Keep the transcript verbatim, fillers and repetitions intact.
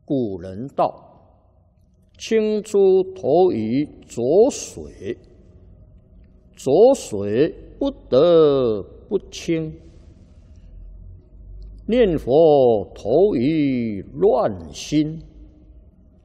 古人道：“清出头于浊水，浊水不得不清。念佛投于乱心，